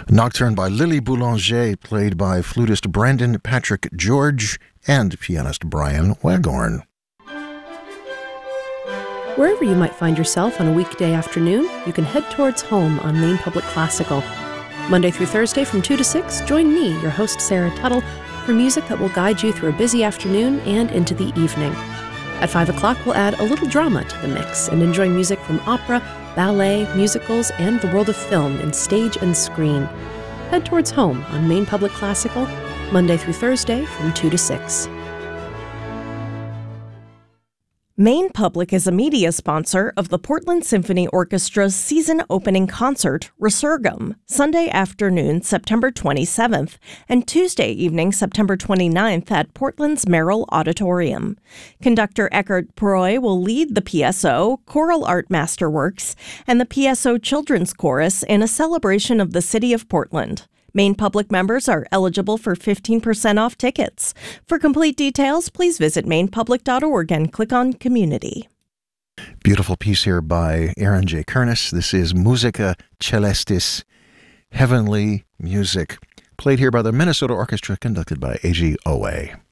Nocturne by Lily Boulanger, played by flutist Brandon Patrick George and pianist Brian Waghorn. Wherever you might find yourself on a weekday afternoon, you can head towards home on Maine Public Classical. Monday through Thursday from 2 to 6, join me, your host Sarah Tuttle, for music that will guide you through a busy afternoon and into the evening. At 5 o'clock, we'll add a little drama to the mix and enjoy music from opera, ballet, musicals, and the world of film in stage and screen. Head towards home on Maine Public Classical, Monday through Thursday from 2 to 6. Maine Public is a media sponsor of the Portland Symphony Orchestra's season opening concert, Resurgam, Sunday afternoon, September 27th, and Tuesday evening, September 29th at Portland's Merrill Auditorium. Conductor Eckhart Proy will lead the PSO, Choral Art Masterworks, and the PSO Children's Chorus in a celebration of the city of Portland. Maine Public members are eligible for 15% off tickets. For complete details, please visit mainepublic.org and click on Community. Beautiful piece here by Aaron J. Kernis. This is Musica Celestis, Heavenly Music, played here by the Minnesota Orchestra, conducted by A.G. Owe.